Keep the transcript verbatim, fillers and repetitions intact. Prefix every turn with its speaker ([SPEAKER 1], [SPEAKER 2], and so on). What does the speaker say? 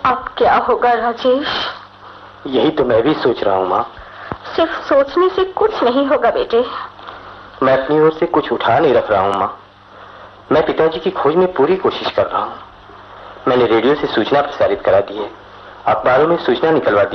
[SPEAKER 1] अब क्या होगा राजेश?
[SPEAKER 2] यही तो मैं भी सोच रहा हूँ माँ।
[SPEAKER 1] सिर्फ सोचने से कुछ नहीं होगा बेटे।
[SPEAKER 2] मैं अपनी ओर से कुछ उठा नहीं रख रहा हूँ माँ। मैं पिताजी की खोज में पूरी कोशिश कर रहा हूँ। मैंने रेडियो से सूचना प्रसारित करा दी है, अखबारों में सूचना निकलवा दी।